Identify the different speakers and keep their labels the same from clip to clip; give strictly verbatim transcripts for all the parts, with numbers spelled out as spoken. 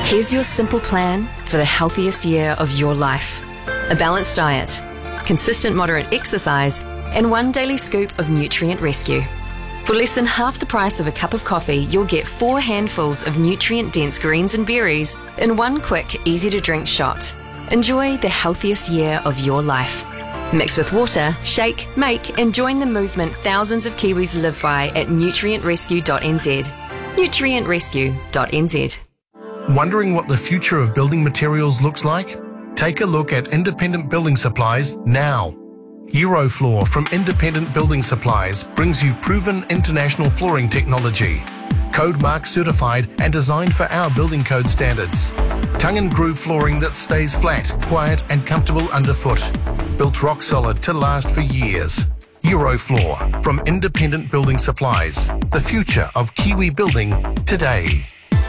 Speaker 1: Here's your simple plan for the healthiest year of your life. A balanced diet, consistent moderate exercise, and one daily scoop of Nutrient Rescue. For less than half the price of a cup of coffee, you'll get four handfuls of nutrient-dense greens and berries in one quick, easy-to-drink shot. Enjoy the healthiest year of your life. Mix with water, shake, make, and join the movement thousands of Kiwis live by at nutrient rescue dot n z. nutrient rescue dot n z.
Speaker 2: Wondering what the future of building materials looks like? Take a look at Independent Building Supplies now. Eurofloor from Independent Building Supplies brings you proven international flooring technology, Code Mark certified and designed for our building code standards. Tongue and groove flooring that stays flat, quiet and comfortable underfoot. Built rock solid to last for years. Eurofloor from Independent Building Supplies. The future of Kiwi building today.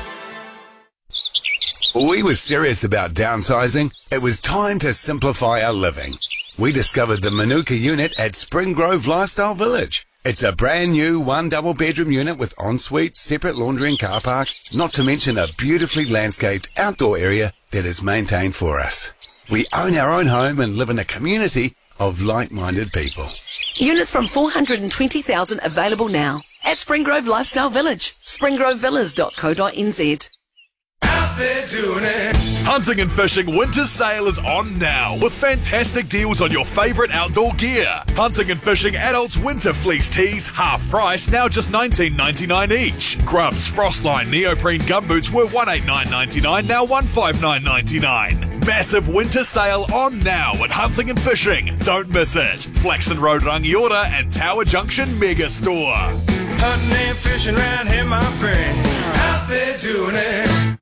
Speaker 3: We were serious about downsizing. It was time to simplify our living. We discovered the Manuka unit at Spring Grove Lifestyle Village. It's a brand new one double bedroom unit with ensuite, separate laundry and car park, not to mention a beautifully landscaped outdoor area that is maintained for us. We own our own home and live in a community of like-minded people.
Speaker 4: Units from four hundred twenty thousand available now at Spring Grove Lifestyle Village, spring grove villas dot co dot n z.
Speaker 5: They're doing it. Hunting and Fishing Winter Sale is on now with fantastic deals on your favourite outdoor gear. Hunting and Fishing Adults Winter Fleece Tees, half price, now just nineteen ninety-nine each. Grubs Frostline Neoprene Gumboots were eighteen ninety-nine, now fifteen ninety-nine. Massive winter sale on now at Hunting and Fishing. Don't miss it. Flaxton Road, Rangiora and Tower Junction Mega Store.
Speaker 6: Hunting and fishing round here, my friend. Out there doing it.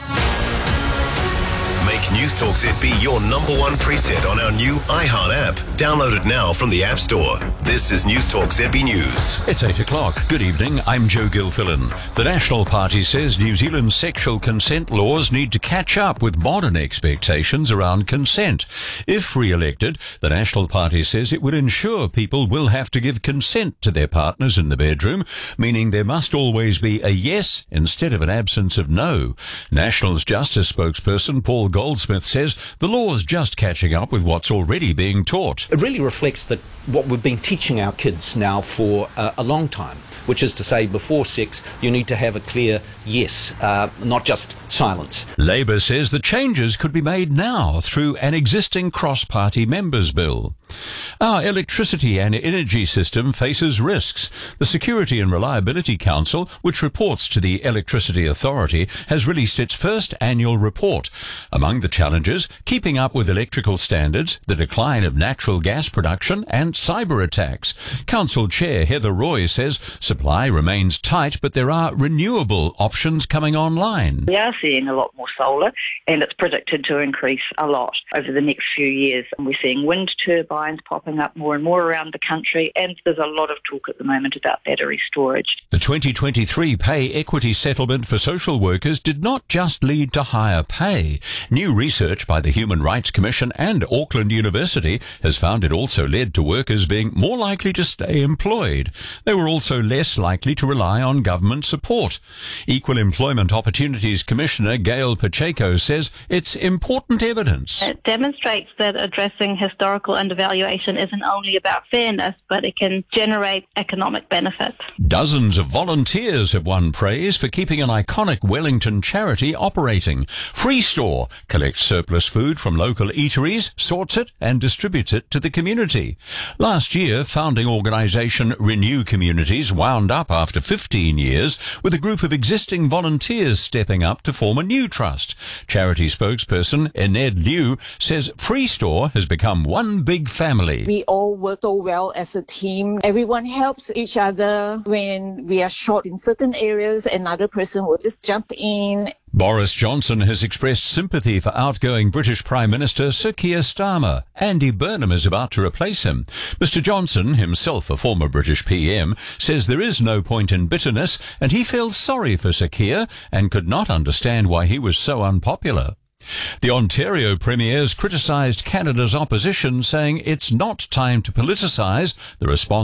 Speaker 7: Make News Talk Z B your number one preset on our new iHeart app. Download it now from the App Store. This is News Talk Z B News.
Speaker 8: It's eight o'clock. Good evening. I'm Joe Gilfillan. The National Party says New Zealand's sexual consent laws need to catch up with modern expectations around consent. If re-elected, the National Party says it would ensure people will have to give consent to their partners in the bedroom, meaning there must always be a yes instead of an absence of no. Nationals Justice spokesperson Paul Goldsmith says the law is just catching up with what's already being taught.
Speaker 9: It really reflects that what we've been teaching our kids now for uh, a long time, which is to say before sex you need to have a clear yes, uh, not just silence.
Speaker 8: Labour says the changes could be made now through an existing cross-party members' bill. Our electricity and energy system faces risks. The Security and Reliability Council, which reports to the Electricity Authority, has released its first annual report. Among the challenges, keeping up with electrical standards, the decline of natural gas production and cyber attacks. Council Chair Heather Roy says supply remains tight, but there are renewable options coming online.
Speaker 10: We are seeing a lot more solar, and it's predicted to increase a lot over the next few years. And we're seeing wind turbines popping up more and more around the country, and there's a lot of talk at the moment about battery storage.
Speaker 8: The twenty twenty-three pay equity settlement for social workers did not just lead to higher pay. New research by the Human Rights Commission and Auckland University has found it also led to workers being more likely to stay employed. They were also less likely to rely on government support. Equal Employment Opportunities Commissioner Gail Pacheco says it's important evidence.
Speaker 11: It demonstrates that addressing historical undervaluation isn't only about fairness, but it can generate economic benefit.
Speaker 8: Dozens of volunteers have won praise for keeping an iconic Wellington charity operating. Free Store collects surplus food from local eateries, sorts it and distributes it to the community. Last year, founding organisation Renew Communities wound up after fifteen years with a group of existing volunteers stepping up to form a new trust. Charity spokesperson Ened Liu says Free Store has become one big family.
Speaker 12: We all work so well as a team. Everyone helps each other. When we are short in certain areas, another person will just jump in.
Speaker 8: Boris Johnson has expressed sympathy for outgoing British Prime Minister Sir Keir Starmer. Andy Burnham is about to replace him. Mister Johnson, himself a former British P M, says there is no point in bitterness and he feels sorry for Sir Keir and could not understand why he was so unpopular. The Ontario Premier's criticised Canada's opposition, saying it's not time to politicise the response